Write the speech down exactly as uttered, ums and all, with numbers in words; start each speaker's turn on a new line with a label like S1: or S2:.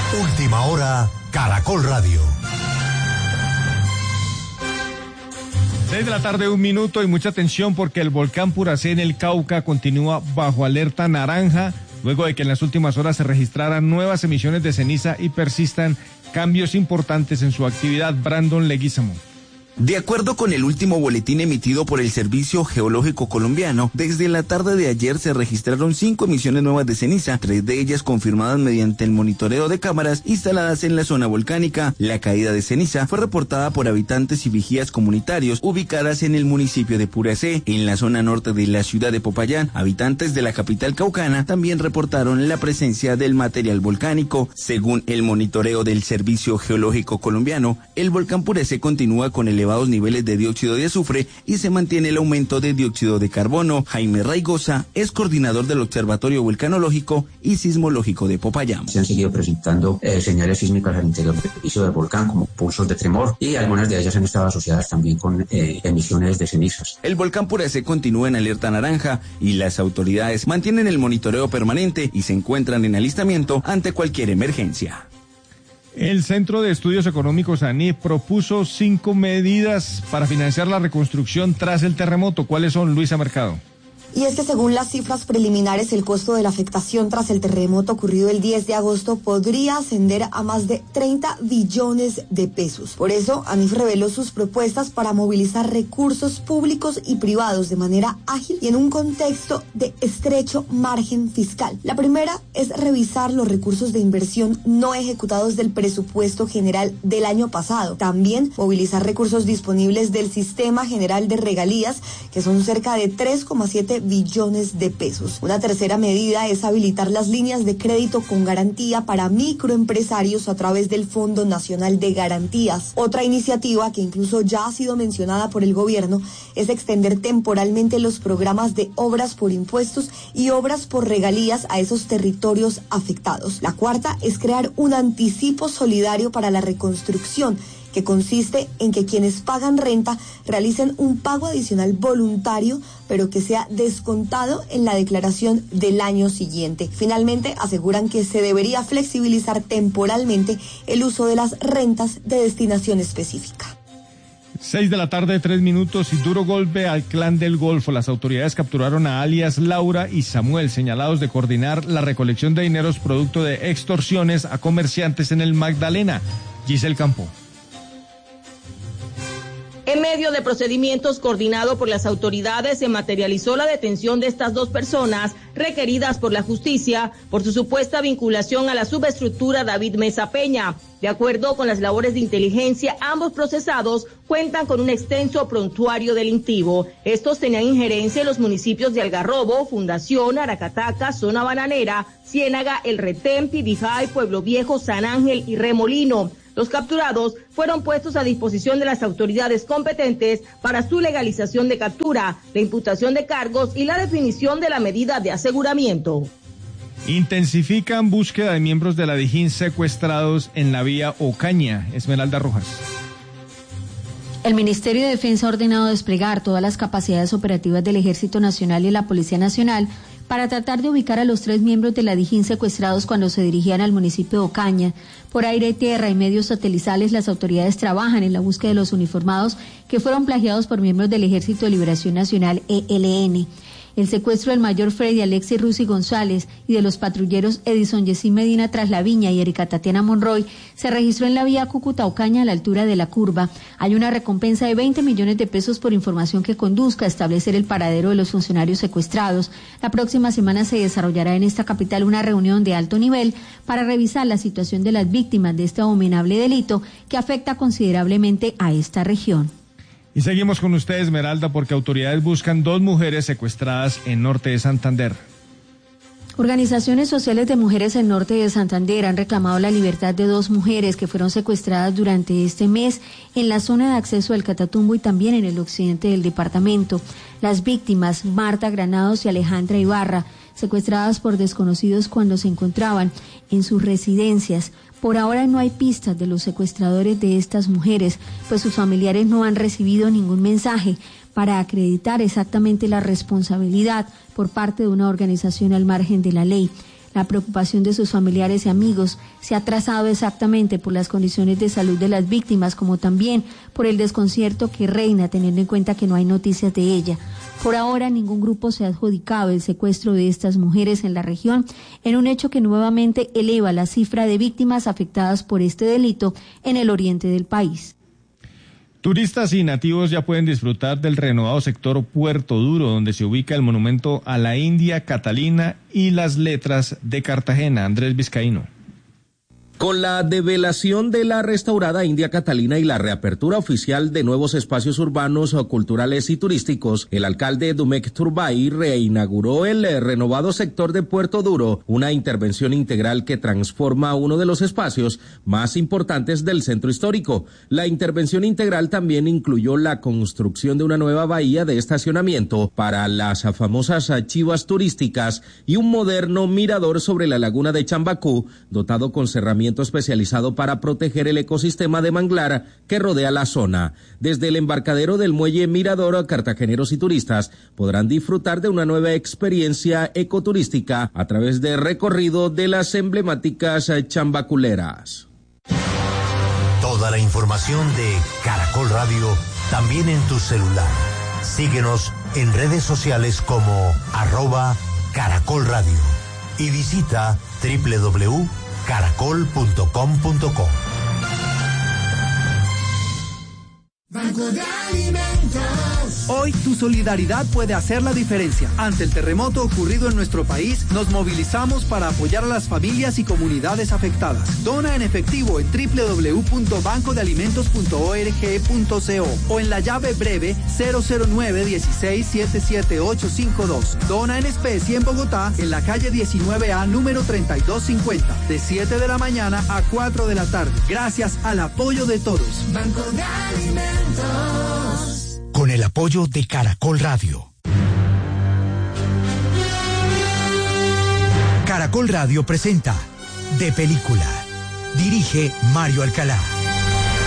S1: Última hora, Caracol Radio.
S2: Seis de la tarde, un minuto, y mucha atención porque el volcán Puracé en el Cauca continúa bajo alerta naranja, luego de que en las últimas horas se registraran nuevas emisiones de ceniza y persistan cambios importantes en su actividad. Brandon Leguizamo.
S3: De acuerdo con el último boletín emitido por el Servicio Geológico Colombiano, desde la tarde de ayer se registraron cinco emisiones nuevas de ceniza, tres de ellas confirmadas mediante el monitoreo de cámaras instaladas en la zona volcánica. La caída de ceniza fue reportada por habitantes y vigías comunitarios ubicadas en el municipio de Puracé, en la zona norte de la ciudad de Popayán. Habitantes de la capital caucana también reportaron la presencia del material volcánico. Según el monitoreo del Servicio Geológico Colombiano, el volcán Puracé continúa con elevados niveles de dióxido de azufre y se mantiene el aumento de dióxido de carbono. Jaime Raigosa es coordinador del Observatorio Volcanológico y Sismológico de Popayán.
S4: Se han seguido presentando eh, señales sísmicas al interior del piso del volcán, como pulsos de tremor, y algunas de ellas han estado asociadas también con eh, emisiones de cenizas.
S3: El volcán Puracé continúa en alerta naranja y las autoridades mantienen el monitoreo permanente y se encuentran en alistamiento ante cualquier emergencia.
S2: El Centro de Estudios Económicos A N I propuso cinco medidas para financiar la reconstrucción tras el terremoto. ¿Cuáles son, Luisa Mercado?
S5: Y es que según las cifras preliminares, el costo de la afectación tras el terremoto ocurrido el diez de agosto podría ascender a más de treinta billones de pesos. Por eso, A N I F reveló sus propuestas para movilizar recursos públicos y privados de manera ágil y en un contexto de estrecho margen fiscal. La primera es revisar los recursos de inversión no ejecutados del presupuesto general del año pasado. También movilizar recursos disponibles del Sistema General de Regalías, que son cerca de tres coma siete billones de pesos. Una tercera medida es habilitar las líneas de crédito con garantía para microempresarios a través del Fondo Nacional de Garantías. Otra iniciativa que incluso ya ha sido mencionada por el gobierno es extender temporalmente los programas de obras por impuestos y obras por regalías a esos territorios afectados. La cuarta es crear un anticipo solidario para la reconstrucción, que consiste en que quienes pagan renta realicen un pago adicional voluntario, pero que sea descontado en la declaración del año siguiente. Finalmente, aseguran que se debería flexibilizar temporalmente el uso de las rentas de destinación específica.
S2: Seis de la tarde, tres minutos, y duro golpe al clan del Golfo. Las autoridades capturaron a alias Laura y Samuel, señalados de coordinar la recolección de dineros producto de extorsiones a comerciantes en el Magdalena. Giselle Campo.
S6: En medio de procedimientos coordinados por las autoridades, se materializó la detención de estas dos personas requeridas por la justicia por su supuesta vinculación a la subestructura David Mesa Peña. De acuerdo con las labores de inteligencia, ambos procesados cuentan con un extenso prontuario delictivo. Estos tenían injerencia en los municipios de Algarrobo, Fundación, Aracataca, Zona Bananera, Ciénaga, El Retén, Pibijay, Pueblo Viejo, San Ángel y Remolino. Los capturados fueron puestos a disposición de las autoridades competentes para su legalización de captura, la imputación de cargos y la definición de la medida de aseguramiento.
S2: Intensifican búsqueda de miembros de la Dijín secuestrados en la vía Ocaña. Esmeralda Rojas.
S7: El Ministerio de Defensa ha ordenado desplegar todas las capacidades operativas del Ejército Nacional y la Policía Nacional para tratar de ubicar a los tres miembros de la Dijín secuestrados cuando se dirigían al municipio de Ocaña. Por aire, tierra y medios satelitales, las autoridades trabajan en la búsqueda de los uniformados que fueron plagiados por miembros del Ejército de Liberación Nacional, E L N. El secuestro del mayor Freddy Alexis Rusi González y de los patrulleros Edison Yesí Medina Traslaviña y Erika Tatiana Monroy se registró en la vía Cúcuta-Ocaña a la altura de la curva. Hay una recompensa de veinte millones de pesos por información que conduzca a establecer el paradero de los funcionarios secuestrados. La próxima semana se desarrollará en esta capital una reunión de alto nivel para revisar la situación de las víctimas de este abominable delito que afecta considerablemente a esta región.
S2: Y seguimos con usted, Esmeralda, porque autoridades buscan dos mujeres secuestradas en norte de Santander.
S7: Organizaciones sociales de mujeres en norte de Santander han reclamado la libertad de dos mujeres que fueron secuestradas durante este mes en la zona de acceso del Catatumbo y también en el occidente del departamento. Las víctimas, Marta Granados y Alejandra Ibarra, secuestradas por desconocidos cuando se encontraban en sus residencias. Por ahora no hay pistas de los secuestradores de estas mujeres, pues sus familiares no han recibido ningún mensaje para acreditar exactamente la responsabilidad por parte de una organización al margen de la ley. La La preocupación de sus familiares y amigos se ha trazado exactamente por las condiciones de salud de las víctimas, como también por el desconcierto que reina, teniendo en cuenta que no hay noticias de ella. Por ahora, ningún grupo se ha adjudicado el secuestro de estas mujeres en la región, en un hecho que nuevamente eleva la cifra de víctimas afectadas por este delito en el oriente del país.
S2: Turistas y nativos ya pueden disfrutar del renovado sector Puerto Duro, donde se ubica el monumento a la India Catalina y las letras de Cartagena. Andrés Vizcaíno.
S8: Con la develación de la restaurada India Catalina y la reapertura oficial de nuevos espacios urbanos, culturales y turísticos, el alcalde Dumek Turbay reinauguró el renovado sector de Puerto Duro, una intervención integral que transforma uno de los espacios más importantes del centro histórico. La intervención integral también incluyó la construcción de una nueva bahía de estacionamiento para las famosas chivas turísticas y un moderno mirador sobre la laguna de Chambacú, dotado con cerramientos especializado para proteger el ecosistema de manglar que rodea la zona. Desde el embarcadero del muelle Mirador, cartageneros y turistas podrán disfrutar de una nueva experiencia ecoturística a través del recorrido de las emblemáticas chambaculeras.
S1: Toda la información de Caracol Radio también en tu celular. Síguenos en redes sociales como arroba Caracol Radio y visita doble u doble u doble u punto caracol punto com punto co.
S9: Banco de Alimentos. Hoy tu solidaridad puede hacer la diferencia. Ante el terremoto ocurrido en nuestro país, nos movilizamos para apoyar a las familias y comunidades afectadas. Dona en efectivo en doble u doble u doble u punto banco de alimentos punto org punto co o en la llave breve cero cero nueve uno seis siete siete ocho cinco dos. Dona en especie en Bogotá, en la calle diecinueve A, número treinta y dos cincuenta, de siete de la mañana a cuatro de la tarde. Gracias al apoyo de todos. Banco de Alimentos.
S1: Con el apoyo de Caracol Radio. Caracol Radio presenta De Película. Dirige Mario Alcalá.